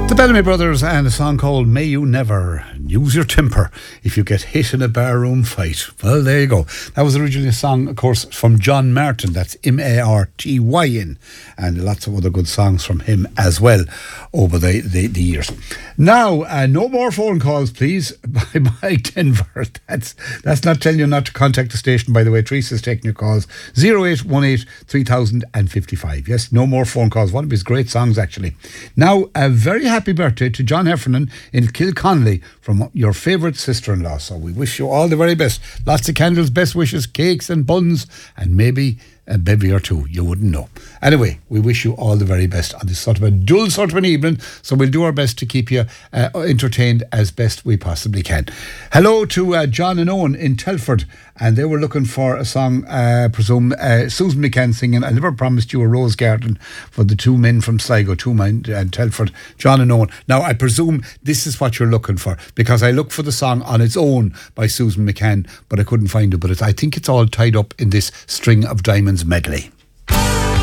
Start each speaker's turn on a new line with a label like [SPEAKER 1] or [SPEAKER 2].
[SPEAKER 1] The Bellamy Brothers and a song called May You Never Use Your Temper If You Get Hit in a Barroom Fight. Well, there you go. That was originally a song, of course, from John Martyn. That's Martyn. And lots of other good songs from him as well over the years. Now, no more phone calls, please, by Mike Denver. That's not telling you not to contact the station, by the way. Teresa's taking your calls. 0818 3055. Yes, no more phone calls. One of his great songs, actually. Now, a very happy birthday to John Heffernan in Kilconnelly from your favourite sister-in-law. So we wish you all the very best. Lots of candles, best wishes, cakes and buns, and maybe a bevy or two. You wouldn't know. Anyway, we wish you all the very best on this sort of a dull sort of an evening. So we'll do our best to keep you entertained as best we possibly can. Hello to John and Owen in Telford. And they were looking for a song, presume, Susan McCann singing I Never Promised You a Rose Garden for the two men from Sligo, two men and Telford, John and Owen. Now, I presume this is what you're looking for, because I looked for the song on its own by Susan McCann, but I couldn't find it. But I think it's all tied up in this String of Diamonds medley.